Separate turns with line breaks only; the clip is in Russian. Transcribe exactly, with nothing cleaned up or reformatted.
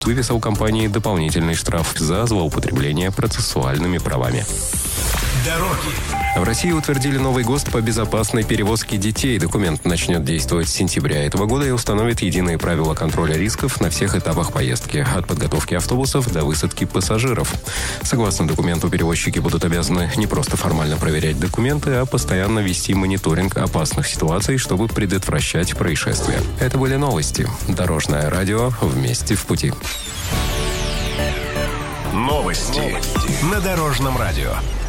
выписал компании дополнительный штраф за злоупотребление процессуальными правами.
Дороги.
В России утвердили новый ГОСТ по безопасной перевозке детей. Документ начнет действовать с сентября этого года и установит единые правила контроля рисков на всех этапах поездки, от подготовки автобусов до высадки пассажиров. Согласно документу, перевозчики будут обязаны не просто формально проверять документы, а постоянно вести мониторинг опасных ситуаций, чтобы предотвращать происшествия. Это были новости. Дорожное радио. Вместе в пути.
Новости на Дорожном радио.